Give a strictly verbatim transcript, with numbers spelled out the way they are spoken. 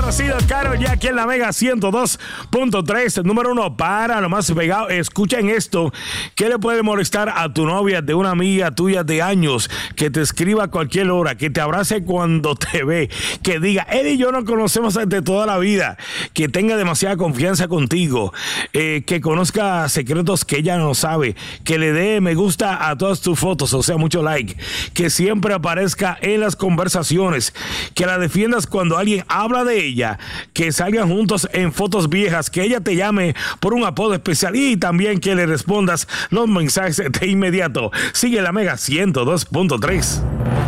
Ha sido Karol G aquí en la Mega ciento dos punto tres. Número uno para lo más pegado. Escuchen esto. ¿Qué le puede molestar a tu novia de una amiga tuya de años? Que te escriba a cualquier hora, que te abrace cuando te ve, que diga, él y yo nos conocemos desde toda la vida, que tenga demasiada confianza contigo, eh, que conozca secretos que ella no sabe, que le dé me gusta a todas tus fotos, o sea, mucho like, que siempre aparezca en las conversaciones, que la defiendas cuando alguien habla de ella, que salgan juntos en fotos viejas, que ella te llame por un apodo especial y también que le respondas los mensajes de inmediato. Sigue la Mega ciento dos punto tres.